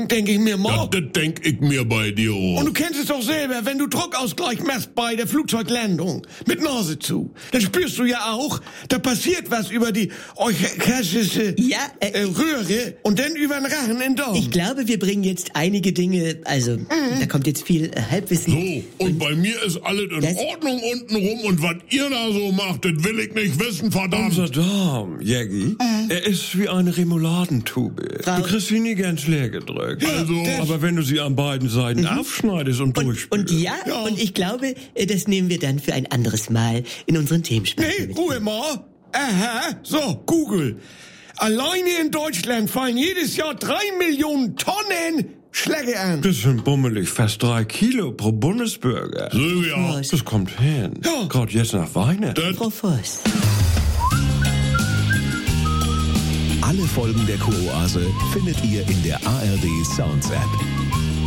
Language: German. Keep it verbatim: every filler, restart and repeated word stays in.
denke ich mir mal. Ja, das denk ich mir bei dir auch. Und du kennst es doch selber, wenn du Druckausgleich machst bei der Flugzeuglandung mit Nase zu, dann spürst du ja auch, da passiert was über die orchestische Ja, äh, äh, Röhre und dann über den Rachen in den Darm. Ich glaube, wir bringen jetzt einige Dinge, also Mhm. da kommt jetzt viel äh, Halbwissen. So, und bei mir ist alles in Das- Ordnung untenrum und was ihr da so macht, das will ich nicht wissen, verdammt. Unser Darm, Jägi, er ist wie eine Remoladentube. Frau- Du kriegst sie nie ganz leer gedrückt. Also, Aber wenn du sie an beiden Seiten aufschneidest und, Und, durchspülst. und ja, Ja. und ich glaube, äh, das nehmen wir dann für ein anderes Mal in unseren Themenspalten Nee, mit. Ruhe mal. Aha, so, Google. Alleine in Deutschland fallen jedes Jahr drei Millionen Tonnen Schläge an. Das sind bummelig fast drei Kilo pro Bundesbürger. Silvia, Was? Das kommt hin. Ja. Gerade jetzt nach Weihnachten. das Frau Voss. Alle Folgen der Kuroase findet ihr in der A R D Sounds App.